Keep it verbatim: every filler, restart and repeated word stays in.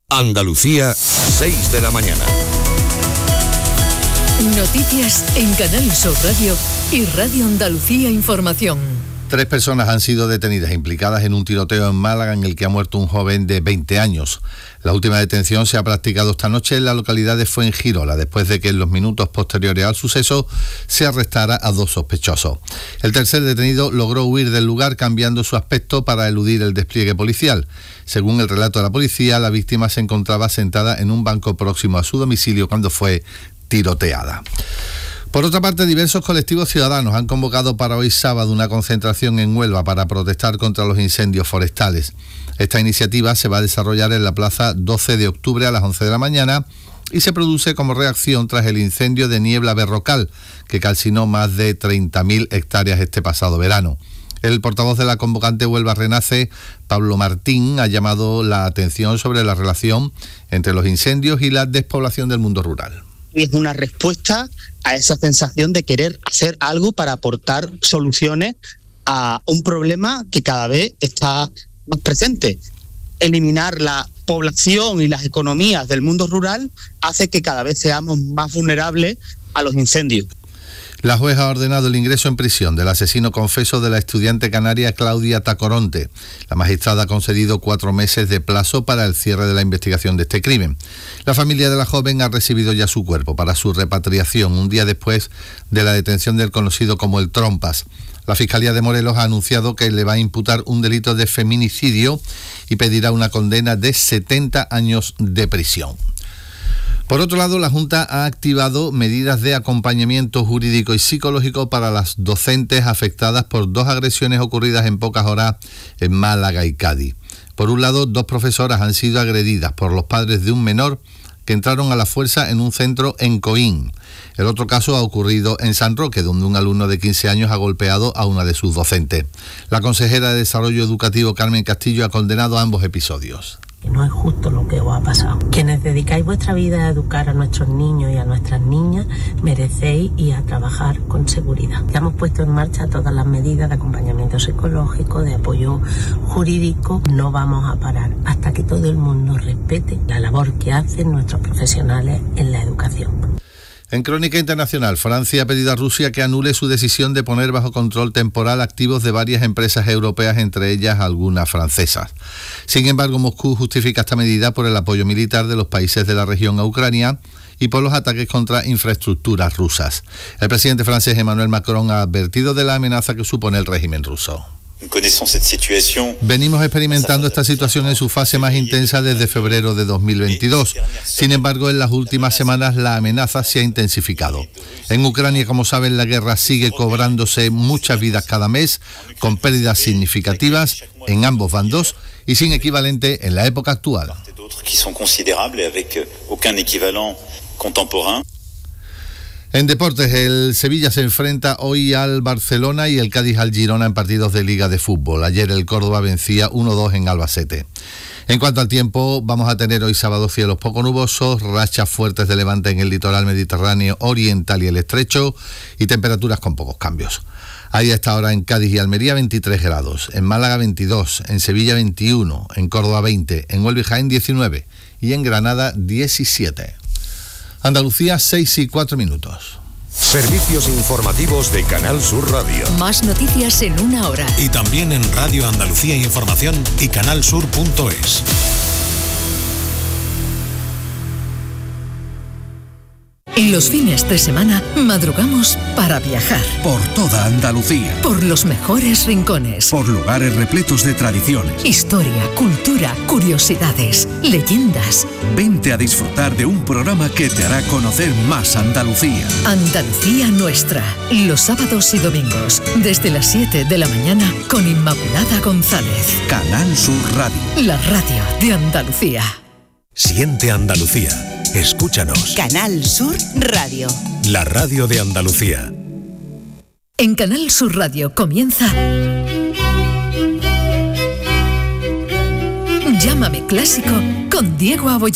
Andalucía, seis de la mañana. Noticias en Canal Sur Radio y Radio Andalucía Información. Tres personas han sido detenidas implicadas en un tiroteo en Málaga en el que ha muerto un joven de veinte años. La última detención se ha practicado esta noche en la localidad de Fuengirola, después de que en los minutos posteriores al suceso se arrestara a dos sospechosos. El tercer detenido logró huir del lugar cambiando su aspecto para eludir el despliegue policial. Según el relato de la policía, la víctima se encontraba sentada en un banco próximo a su domicilio cuando fue tiroteada. Por otra parte, diversos colectivos ciudadanos han convocado para hoy sábado una concentración en Huelva para protestar contra los incendios forestales. Esta iniciativa se va a desarrollar en la plaza doce de octubre a las once de la mañana y se produce como reacción tras el incendio de niebla berrocal que calcinó más de treinta mil hectáreas este pasado verano. El portavoz de la convocante Huelva Renace, Pablo Martín, ha llamado la atención sobre la relación entre los incendios y la despoblación del mundo rural. Es una respuesta a esa sensación de querer hacer algo para aportar soluciones a un problema que cada vez está más presente. Eliminar la población y las economías del mundo rural hace que cada vez seamos más vulnerables a los incendios. La juez ha ordenado el ingreso en prisión del asesino confeso de la estudiante canaria Claudia Tacoronte. La magistrada ha concedido cuatro meses de plazo para el cierre de la investigación de este crimen. La familia de la joven ha recibido ya su cuerpo para su repatriación un día después de la detención del conocido como el Trompas. La Fiscalía de Morelos ha anunciado que le va a imputar un delito de feminicidio y pedirá una condena de setenta años de prisión. Por otro lado, la Junta ha activado medidas de acompañamiento jurídico y psicológico para las docentes afectadas por dos agresiones ocurridas en pocas horas en Málaga y Cádiz. Por un lado, dos profesoras han sido agredidas por los padres de un menor que entraron a la fuerza en un centro en Coín. El otro caso ha ocurrido en San Roque, donde un alumno de quince años ha golpeado a una de sus docentes. La consejera de Desarrollo Educativo, Carmen Castillo, ha condenado ambos episodios. No es justo lo que os ha pasado. Quienes dedicáis vuestra vida a educar a nuestros niños y a nuestras niñas, merecéis ir a trabajar con seguridad. Ya hemos puesto en marcha todas las medidas de acompañamiento psicológico, de apoyo jurídico. No vamos a parar hasta que todo el mundo respete la labor que hacen nuestros profesionales en la educación. En crónica internacional, Francia ha pedido a Rusia que anule su decisión de poner bajo control temporal activos de varias empresas europeas, entre ellas algunas francesas. Sin embargo, Moscú justifica esta medida por el apoyo militar de los países de la región a Ucrania y por los ataques contra infraestructuras rusas. El presidente francés Emmanuel Macron ha advertido de la amenaza que supone el régimen ruso. Venimos experimentando esta situación en su fase más intensa desde febrero de dos mil veintidós. Sin embargo, en las últimas semanas la amenaza se ha intensificado. En Ucrania, como saben, la guerra sigue cobrándose muchas vidas cada mes, con pérdidas significativas en ambos bandos y sin equivalente en la época actual. En deportes, el Sevilla se enfrenta hoy al Barcelona y el Cádiz al Girona en partidos de Liga de Fútbol. Ayer el Córdoba vencía uno dos en Albacete. En cuanto al tiempo, vamos a tener hoy sábado cielos poco nubosos, rachas fuertes de levante en el litoral mediterráneo oriental y el estrecho y temperaturas con pocos cambios. Hay a esta hora en Cádiz y Almería veintitrés grados, en Málaga veintidós, en Sevilla veintiuno, en Córdoba veinte, en Huelva y Jaén diecinueve y en Granada diecisiete. Andalucía, seis y cuatro minutos. Servicios informativos de Canal Sur Radio. Más noticias en una hora. Y también en Radio Andalucía Información y canalsur punto es. En los fines de semana madrugamos para viajar. Por toda Andalucía. Por los mejores rincones. Por lugares repletos de tradiciones. Historia, cultura, curiosidades, leyendas. Vente a disfrutar de un programa que te hará conocer más Andalucía. Andalucía Nuestra. Los sábados y domingos, desde las siete de la mañana, con Inmaculada González. Canal Sur Radio. La radio de Andalucía. Siente Andalucía. Escúchanos. Canal Sur Radio. La radio de Andalucía. En Canal Sur Radio comienza Llámame Clásico con Diego Abollado.